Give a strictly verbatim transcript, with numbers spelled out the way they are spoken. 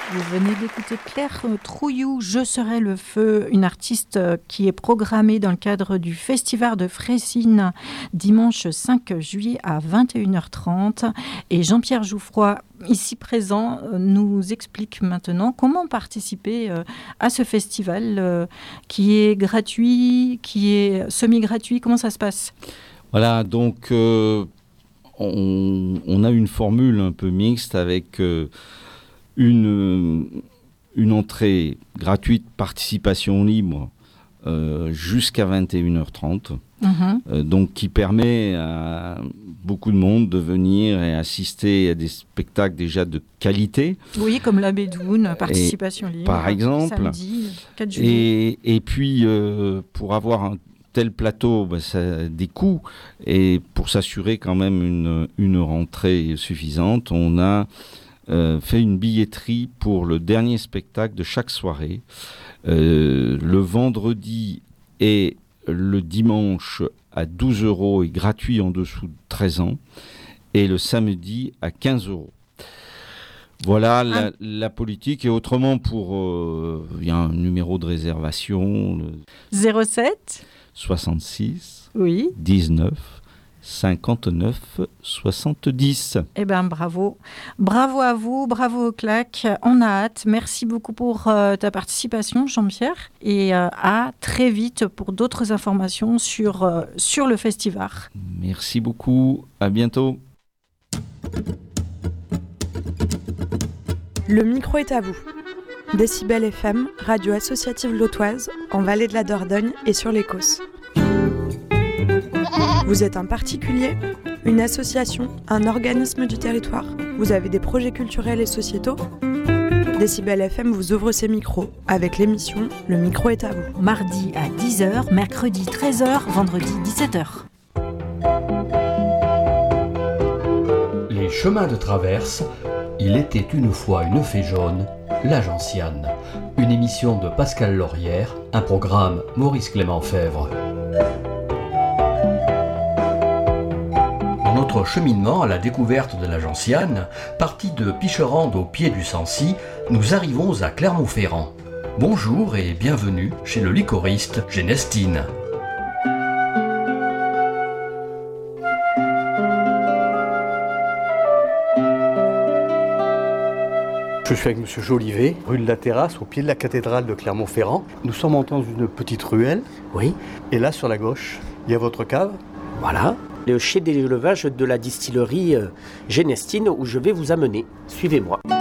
Vous venez d'écouter Claire Trouillou, Je serai le feu, une artiste qui est programmée dans le cadre du Festival de Fressines dimanche cinq juillet à vingt et une heures trente. Et Jean-Pierre Jouffroy, ici présent, nous explique maintenant comment participer à ce festival qui est gratuit, qui est semi-gratuit. Comment ça se passe ? Voilà, donc euh, on, on a une formule un peu mixte avec... Euh, Une, une entrée gratuite, participation libre euh, jusqu'à vingt et une heures trente, mmh. euh, donc qui permet à beaucoup de monde de venir et assister à des spectacles déjà de qualité. Oui, comme la Bédoune, participation et, libre. Par exemple. Samedi, quatre juillet. Et, et puis, euh, pour avoir un tel plateau, bah, ça a des coûts. Et pour s'assurer quand même une, une rentrée suffisante, on a... Euh, fait une billetterie pour le dernier spectacle de chaque soirée, euh, le vendredi et le dimanche à douze euros et gratuit en dessous de treize ans, et le samedi à quinze euros. Voilà la, ah. la politique. Et autrement, pour il euh, y a un numéro de réservation. Le zéro sept soixante-six oui. dix-neuf cinquante-neuf soixante-dix. Eh bien, bravo. Bravo à vous, bravo au Clac. On a hâte. Merci beaucoup pour euh, ta participation, Jean-Pierre. Et euh, à très vite pour d'autres informations sur, euh, sur le festival. Merci beaucoup. À bientôt. Le micro est à vous. Décibel F M, radio associative lautoise, en Vallée de la Dordogne et sur les Causses. Vous êtes un particulier, une association, un organisme du territoire. Vous avez des projets culturels et sociétaux. Décibel F M vous ouvre ses micros avec l'émission Le micro est à vous. Mardi à dix heures, mercredi treize heures, vendredi dix-sept heures. Les chemins de traverse, il était une fois une fée jaune, la gentiane. Une émission de Pascal Laurière, un programme Maurice Clément Fèvre. Notre cheminement à la découverte de la gentiane, parti de Picherande au pied du Sancy, nous arrivons à Clermont-Ferrand. Bonjour et bienvenue chez le liquoriste Genestine. Je suis avec Monsieur Jolivet, rue de la Terrasse, au pied de la cathédrale de Clermont-Ferrand. Nous sommes dans une petite ruelle. Oui. Et là, sur la gauche, il y a votre cave. Voilà. Le chai d'élevage de la distillerie Genestine où je vais vous amener. Suivez-moi.